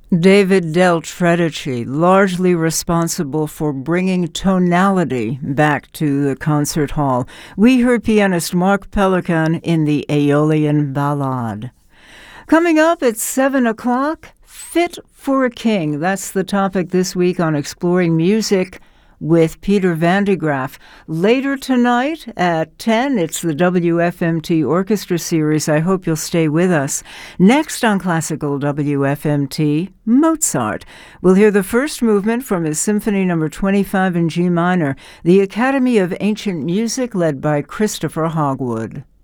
David Del Tredici, largely responsible for bringing tonality back to the concert hall. We heard pianist Mark Pelikan in the Aeolian Ballade. Coming up at 7 o'clock, Fit for a King. That's the topic this week on Exploring Music with Peter Van de Graaff. Later tonight at 10, it's the WFMT Orchestra Series. I hope you'll stay with us. Next on Classical WFMT, Mozart. We'll hear the first movement from his Symphony No. 25 in G minor, the Academy of Ancient Music led by Christopher Hogwood.